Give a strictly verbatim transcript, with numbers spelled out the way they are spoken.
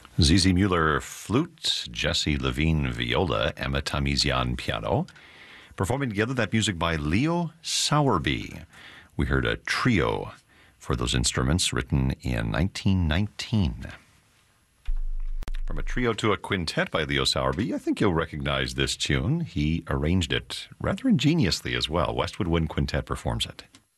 Zizi Mueller, flute, Jesse Levine, viola, Emma Tamizian, piano. Performing together that music by Leo Sowerby. We heard a trio for those instruments written in nineteen nineteen. From a trio to a quintet by Leo Sowerby, I think you'll recognize this tune. He arranged it rather ingeniously as well. Westwood Wind Quintet performs it.